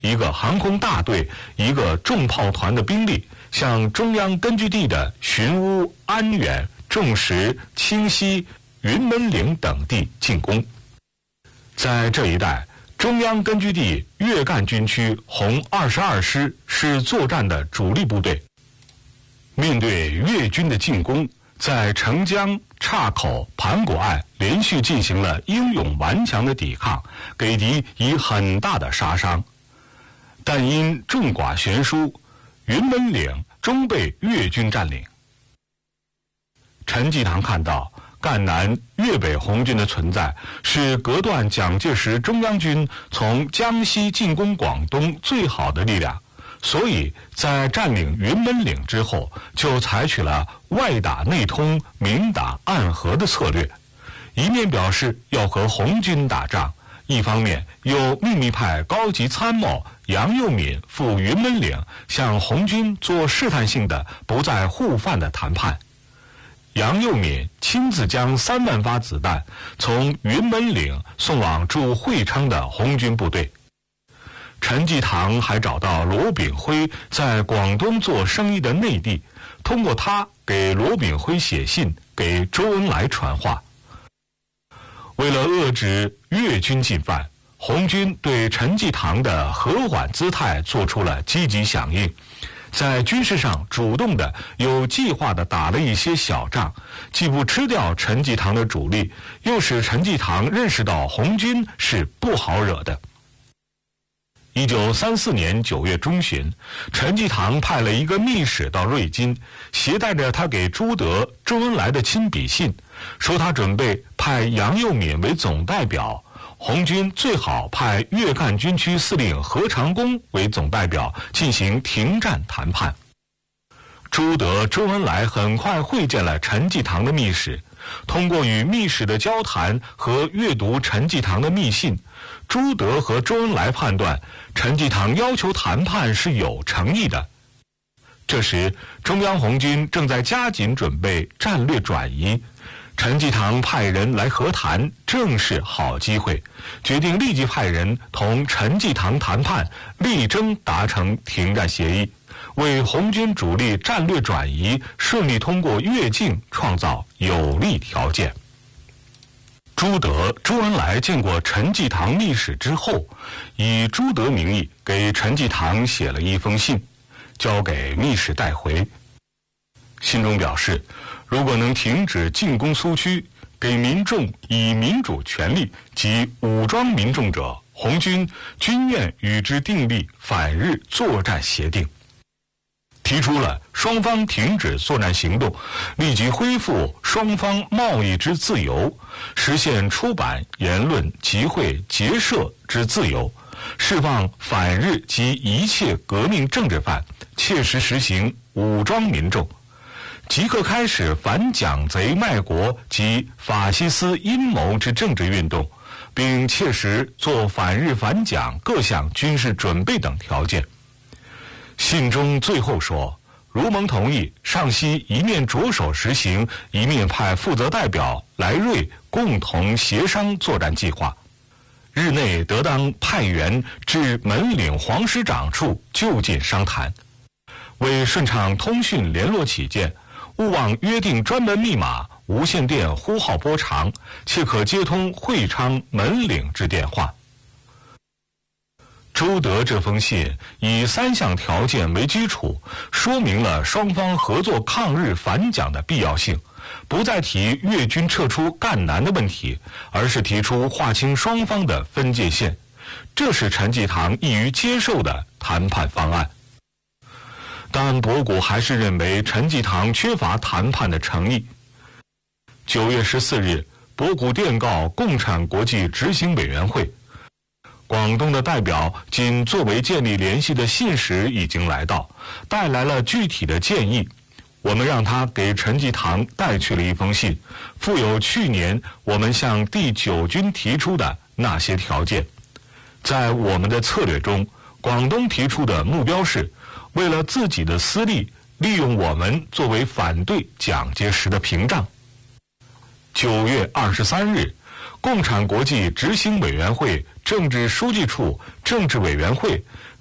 一个航空大队、一个重炮团的兵力向中央根据地的寻乌、安远、重石、清溪、云门岭等地进攻。在这一带，中央根据地粤赣军区红22师是作战的主力部队。面对粤军的进攻，在澄江、岔口、盘古隘连续进行了英勇顽强的抵抗，给敌以很大的杀伤。但因众寡悬殊，云门岭终被粤军占领。陈济棠看到赣南粤北红军的存在是隔断蒋介石中央军从江西进攻广东最好的力量，所以在占领云门岭之后，就采取了外打内通、明打暗合的策略，一面表示要和红军打仗，一方面又秘密派高级参谋杨佑敏赴云门岭向红军做试探性的不再互犯的谈判。杨佑敏亲自将3万发子弹从云门岭送往驻会昌的红军部队。陈济棠还找到罗炳辉在广东做生意的内地，通过他给罗炳辉写信，给周恩来传话。为了遏制粤军进犯，红军对陈济棠的和缓姿态做出了积极响应，在军事上主动的、有计划的打了一些小仗，既不吃掉陈济棠的主力，又使陈济棠认识到红军是不好惹的。1934年9月中旬，陈济棠派了一个密使到瑞金，携带着他给朱德、周恩来的亲笔信，说他准备派杨佑敏为总代表，红军最好派粤赣军区司令何长工为总代表进行停战谈判。朱德、周恩来很快会见了陈济棠的密使，通过与密使的交谈和阅读陈济棠的密信，朱德和周恩来判断陈济棠要求谈判是有诚意的。这时，中央红军正在加紧准备战略转移，陈济棠派人来和谈，正是好机会，决定立即派人同陈济棠谈判，力争达成停战协议，为红军主力战略转移顺利通过粤境创造有利条件。朱德、周恩来见过陈济棠密使之后，以朱德名义给陈济棠写了一封信，交给密使带回。信中表示，如果能停止进攻苏区，给民众以民主权利及武装民众者，红军均愿与之订立反日作战协定。提出了双方停止作战行动，立即恢复双方贸易之自由，实现出版、言论、集会、结社之自由，释放反日及一切革命政治犯，切实实行武装民众，即刻开始反蒋贼卖国及法西斯阴谋之政治运动，并切实做反日反蒋各项军事准备等条件。信中最后说，如蒙同意，上西一面着手实行，一面派负责代表来瑞共同协商作战计划。日内得当派员至门岭黄师长处就近商谈。为顺畅通讯联络起见，勿忘约定专门密码，无线电呼号波长，且可接通会昌、门岭之电话。朱德这封信以3项条件为基础，说明了双方合作抗日反蒋的必要性，不再提粤军撤出赣南的问题，而是提出划清双方的分界线，这是陈济棠易于接受的谈判方案。但博古还是认为陈济棠缺乏谈判的诚意。9月14日，博古电告共产国际执行委员会，广东的代表仅作为建立联系的信使已经来到，带来了具体的建议。我们让他给陈济棠带去了一封信，附有去年我们向第9军提出的那些条件。在我们的策略中，广东提出的目标是为了自己的私利，利用我们作为反对蒋介石的屏障。9月23日，共产国际执行委员会政治书记处政治委员会